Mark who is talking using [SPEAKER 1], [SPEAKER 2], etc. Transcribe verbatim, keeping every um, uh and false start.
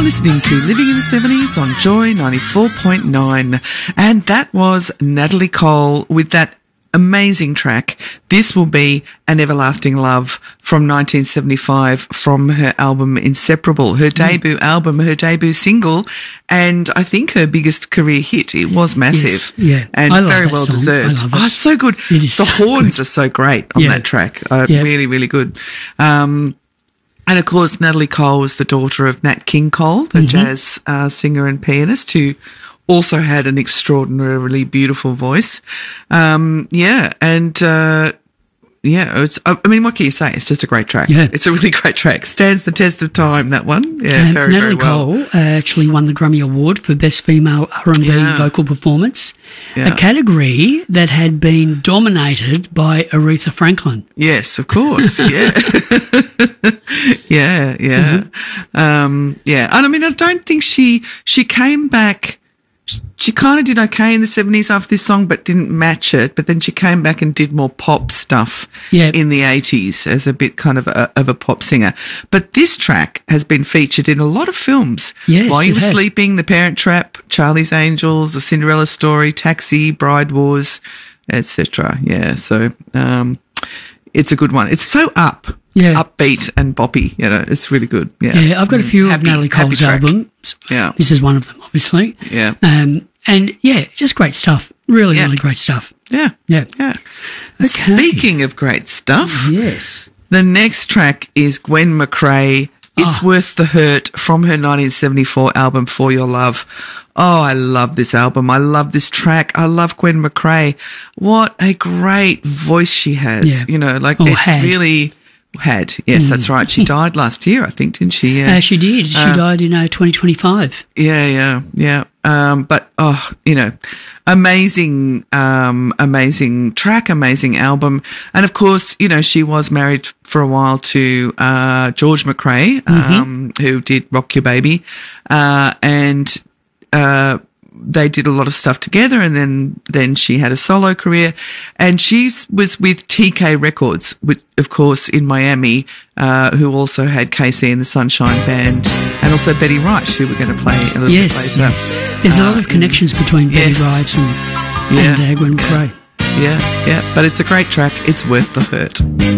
[SPEAKER 1] listening to Living in the seventies on Joy ninety-four point nine. And that was Natalie Cole with that amazing track, This Will Be an Everlasting Love, from nineteen seventy-five, from her album Inseparable, her debut mm. album, her debut single, and I think her biggest career hit. It was massive.
[SPEAKER 2] Yes, yeah.
[SPEAKER 1] And very well
[SPEAKER 2] song.
[SPEAKER 1] deserved. Oh, it's so good.
[SPEAKER 2] It is
[SPEAKER 1] the
[SPEAKER 2] so
[SPEAKER 1] horns
[SPEAKER 2] good.
[SPEAKER 1] are so great on
[SPEAKER 2] yeah.
[SPEAKER 1] that track. Uh,
[SPEAKER 2] yeah.
[SPEAKER 1] Really, really good. Um, And, of course, Natalie Cole was the daughter of Nat King Cole, a
[SPEAKER 2] Mm-hmm.
[SPEAKER 1] jazz uh, singer and pianist who also had an extraordinarily beautiful voice. Um, yeah, and, uh, yeah, it's, I mean, what can you say? It's just a great track.
[SPEAKER 2] Yeah.
[SPEAKER 1] It's a really great track. Stands the test of time, that one. Yeah,
[SPEAKER 2] Uh,
[SPEAKER 1] very,
[SPEAKER 2] Natalie
[SPEAKER 1] very well.
[SPEAKER 2] Cole uh, actually won the Grammy Award for Best Female R and B
[SPEAKER 1] Yeah.
[SPEAKER 2] Vocal Performance,
[SPEAKER 1] Yeah.
[SPEAKER 2] a category that had been dominated by Aretha Franklin.
[SPEAKER 1] Yes, of course. Yeah. yeah, yeah.
[SPEAKER 2] Mm-hmm.
[SPEAKER 1] Um, yeah. And I mean, I don't think she, she came back, she kind of did okay in the seventies after this song, but didn't match it. But then she came back and did more pop stuff
[SPEAKER 2] Yeah.
[SPEAKER 1] in the eighties as a bit kind of a, of a pop singer. But this track has been featured in a lot of films.
[SPEAKER 2] Yes,
[SPEAKER 1] While You
[SPEAKER 2] it
[SPEAKER 1] Were
[SPEAKER 2] has.
[SPEAKER 1] Sleeping, The Parent Trap, Charlie's Angels, The Cinderella Story, Taxi, Bride Wars, et cetera. Yeah. So, um, it's a good one. It's so up.
[SPEAKER 2] Yeah.
[SPEAKER 1] Upbeat and boppy, you know, it's really good. Yeah,
[SPEAKER 2] Yeah, I've got a few
[SPEAKER 1] Happy-
[SPEAKER 2] of Natalie
[SPEAKER 1] happy
[SPEAKER 2] Cole's
[SPEAKER 1] track.
[SPEAKER 2] albums.
[SPEAKER 1] Yeah.
[SPEAKER 2] This is one of them, obviously.
[SPEAKER 1] Yeah.
[SPEAKER 2] Um, and yeah, just great stuff. Really,
[SPEAKER 1] Yeah.
[SPEAKER 2] really great stuff.
[SPEAKER 1] Yeah,
[SPEAKER 2] Yeah.
[SPEAKER 1] yeah.
[SPEAKER 2] Okay.
[SPEAKER 1] Speaking of great stuff,
[SPEAKER 2] Yes.
[SPEAKER 1] the next track is Gwen McRae, It's
[SPEAKER 2] Ah.
[SPEAKER 1] Worth the Hurt, from her nineteen seventy-four album For Your Love. Oh, I love this album. I love this track. I love Gwen McRae. What a great voice she has.
[SPEAKER 2] Yeah.
[SPEAKER 1] You know, like
[SPEAKER 2] Or
[SPEAKER 1] it's
[SPEAKER 2] had.
[SPEAKER 1] really had. Yes, that's right. She died last year, I think, didn't she? Yeah.
[SPEAKER 2] Uh, she did. She
[SPEAKER 1] Uh,
[SPEAKER 2] died in uh, twenty twenty-five.
[SPEAKER 1] Yeah, yeah, yeah. Um, but, oh, you know, amazing, um, amazing track, amazing album. And of course, you know, she was married for a while to, uh, George McRae, um, who did Rock Your Baby. Uh, and, uh, they did a lot of stuff together, and then, then she had a solo career, and she was with T K Records, which, of course, in Miami, uh, who also had K C and the Sunshine Band, and also Betty Wright, who we're going to play a little
[SPEAKER 2] Yes,
[SPEAKER 1] bit later.
[SPEAKER 2] yes. There's a lot
[SPEAKER 1] Uh,
[SPEAKER 2] of connections between Betty
[SPEAKER 1] yes.
[SPEAKER 2] Wright and,
[SPEAKER 1] Yeah.
[SPEAKER 2] and uh, Gwen McRae.
[SPEAKER 1] Yeah, yeah, but it's a great track. It's worth the hurt.